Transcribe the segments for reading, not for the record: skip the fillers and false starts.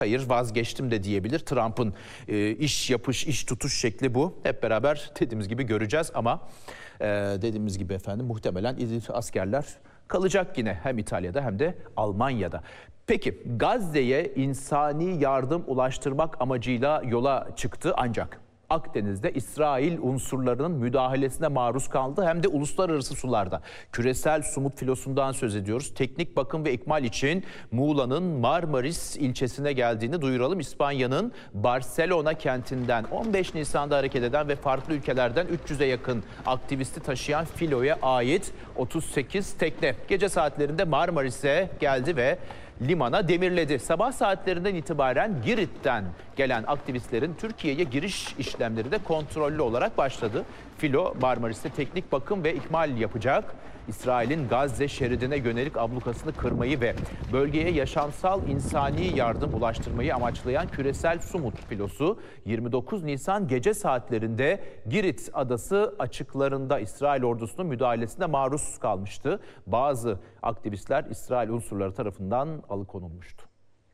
Hayır, vazgeçtim de diyebilir. Trump'ın iş yapış, iş tutuş şekli bu. Hep beraber dediğimiz gibi göreceğiz ama dediğimiz gibi efendim muhtemelen askerler kalacak yine hem İtalya'da hem de Almanya'da. Peki Gazze'ye insani yardım ulaştırmak amacıyla yola çıktı ancak Akdeniz'de İsrail unsurlarının müdahalesine maruz kaldı hem de uluslararası sularda. Küresel Sumut filosundan söz ediyoruz. Teknik bakım ve ikmal için Muğla'nın Marmaris ilçesine geldiğini duyuralım. İspanya'nın Barcelona kentinden 15 Nisan'da hareket eden ve farklı ülkelerden 300'e yakın aktivisti taşıyan filoya ait 38 tekne gece saatlerinde Marmaris'e geldi ve limana demirledi. Sabah saatlerinden itibaren Girit'ten gelen aktivistlerin Türkiye'ye giriş işlemleri de kontrollü olarak başladı. Filo Marmaris'te teknik bakım ve ikmal yapacak. İsrail'in Gazze şeridine yönelik ablukasını kırmayı ve bölgeye yaşamsal insani yardım ulaştırmayı amaçlayan Küresel Sumut filosu 29 Nisan gece saatlerinde Girit adası açıklarında İsrail ordusunun müdahalesine maruz kalmıştı. Bazı aktivistler İsrail unsurları tarafından alıkonulmuştu.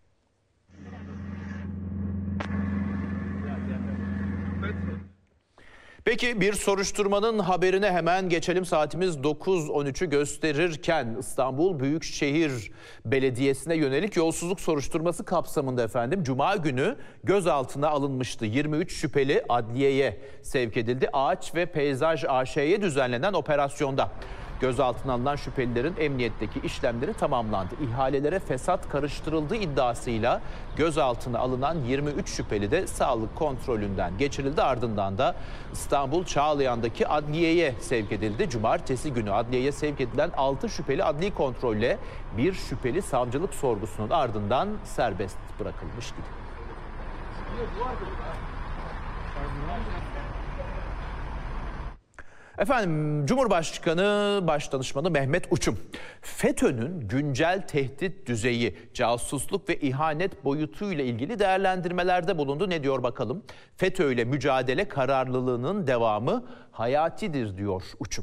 Peki bir soruşturmanın haberine hemen geçelim. Saatimiz 9.13'ü gösterirken İstanbul Büyükşehir Belediyesi'ne yönelik yolsuzluk soruşturması kapsamında efendim Cuma günü gözaltına alınmıştı. 23 şüpheli adliyeye sevk edildi. Ağaç ve Peyzaj AŞ'ye düzenlenen operasyonda gözaltına alınan şüphelilerin emniyetteki işlemleri tamamlandı. İhalelere fesat karıştırıldığı iddiasıyla gözaltına alınan 23 şüpheli de sağlık kontrolünden geçirildi. Ardından da İstanbul Çağlayan'daki adliyeye sevk edildi. Cumartesi günü adliyeye sevk edilen 6 şüpheli adli kontrolle bir şüpheli savcılık sorgusunun ardından serbest bırakılmıştı. Efendim Cumhurbaşkanı Başdanışmanı Mehmet Uçum, FETÖ'nün güncel tehdit düzeyi, casusluk ve ihanet boyutuyla ilgili değerlendirmelerde bulundu. Ne diyor bakalım? FETÖ ile mücadele kararlılığının devamı hayatidir diyor Uçum.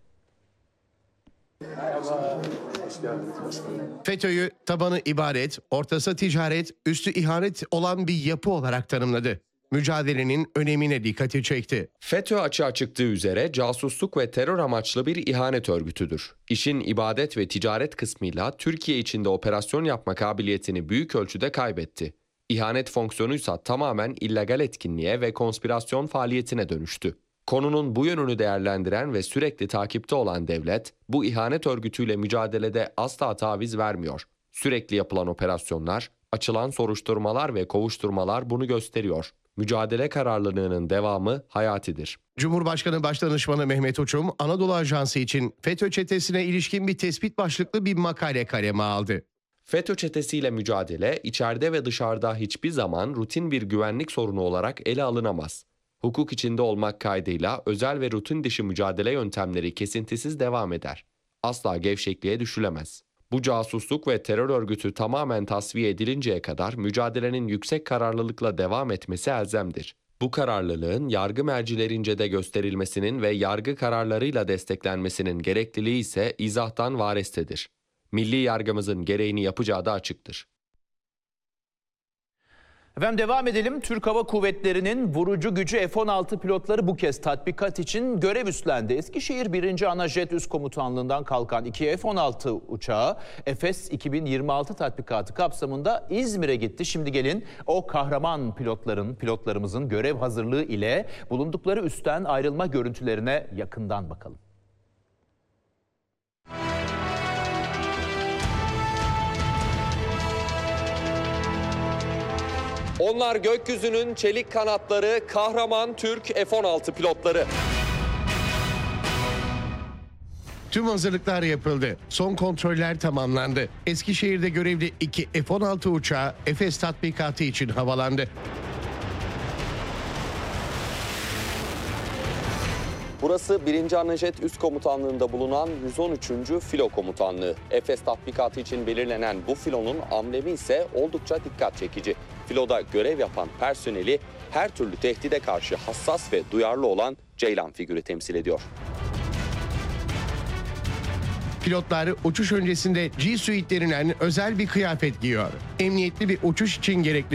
FETÖ'yü tabanı ibadet, ortası ticaret, üstü ihanet olan bir yapı olarak tanımladı. Mücadelenin önemine dikkati çekti. FETÖ açığa çıktığı üzere casusluk ve terör amaçlı bir ihanet örgütüdür. İşin ibadet ve ticaret kısmıyla Türkiye içinde operasyon yapma kabiliyetini büyük ölçüde kaybetti. İhanet fonksiyonuysa tamamen illegal etkinliğe ve konspirasyon faaliyetine dönüştü. Konunun bu yönünü değerlendiren ve sürekli takipte olan devlet, bu ihanet örgütüyle mücadelede asla taviz vermiyor. Sürekli yapılan operasyonlar, açılan soruşturmalar ve kovuşturmalar bunu gösteriyor. Mücadele kararlılığının devamı hayatidir. Cumhurbaşkanı Başdanışmanı Mehmet Uçum, Anadolu Ajansı için FETÖ çetesine ilişkin bir tespit başlıklı bir makale kaleme aldı. FETÖ çetesiyle mücadele, içeride ve dışarıda hiçbir zaman rutin bir güvenlik sorunu olarak ele alınamaz. Hukuk içinde olmak kaydıyla özel ve rutin dışı mücadele yöntemleri kesintisiz devam eder. Asla gevşekliğe düşülemez. Bu casusluk ve terör örgütü tamamen tasfiye edilinceye kadar mücadelenin yüksek kararlılıkla devam etmesi elzemdir. Bu kararlılığın yargı mercilerince de gösterilmesinin ve yargı kararlarıyla desteklenmesinin gerekliliği ise izahtan varestedir. Milli yargımızın gereğini yapacağı da açıktır. Efendim devam edelim. Türk Hava Kuvvetleri'nin vurucu gücü F-16 pilotları bu kez tatbikat için görev üstlendi. Eskişehir 1. Anajet Üst Komutanlığı'ndan kalkan 2 F-16 uçağı Efes 2026 tatbikatı kapsamında İzmir'e gitti. Şimdi gelin o kahraman pilotlarımızın görev hazırlığı ile bulundukları üstten ayrılma görüntülerine yakından bakalım. Onlar gökyüzünün çelik kanatları, kahraman Türk F-16 pilotları. Tüm hazırlıklar yapıldı. Son kontroller tamamlandı. Eskişehir'de görevli 2 F-16 uçağı Efes tatbikatı için havalandı. Burası 1. Anajet Üst Komutanlığı'nda bulunan 113. Filo Komutanlığı. Efes tatbikatı için belirlenen bu filonun amblemi ise oldukça dikkat çekici. Filoda görev yapan personeli her türlü tehdide karşı hassas ve duyarlı olan Ceylan figürü temsil ediyor. Pilotlar uçuş öncesinde G Suite denilen özel bir kıyafet giyiyor. Emniyetli bir uçuş için gerekli